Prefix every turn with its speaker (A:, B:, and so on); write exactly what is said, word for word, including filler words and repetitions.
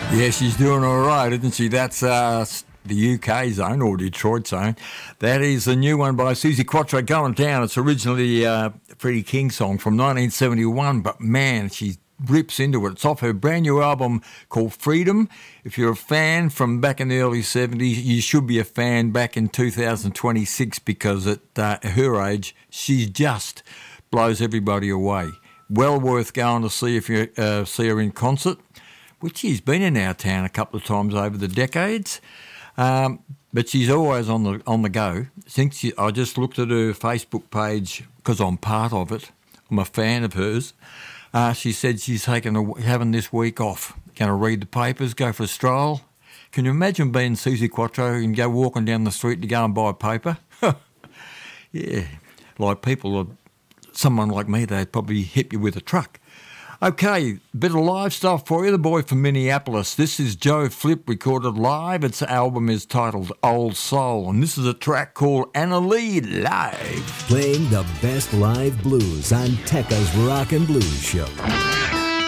A: Yeah, she's doing all right, isn't she? That's uh, the U K zone or Detroit zone. That is a new one by Suzi Quatro, Going Down. It's originally a Freddie King song from nineteen seventy-one, but man, she rips into it. It's off her brand new album called Freedom. If you're a fan from back in the early seventies, you should be a fan back in two thousand twenty-six because at uh, her age, she just blows everybody away. Well worth going to see if you uh, see her in concert, which she's been in our town a couple of times over the decades. Um, but she's always on the on the go. Since she, I just looked at her Facebook page because I'm part of it. I'm a fan of hers. Uh, she said she's taking a, having this week off. Going to read the papers, go for a stroll. Can you imagine being Suzi Quatro and go walking down the street to go and buy a paper? Yeah, like people are. Someone like me, they'd probably hit you with a truck. Okay, bit of live stuff for you. The boy from Minneapolis. This is Joe Flip, recorded live. Its album is titled Old Soul, and this is a track called Anna Lee Live.
B: Playing the best live blues on Tekka's Rock and Blues Show.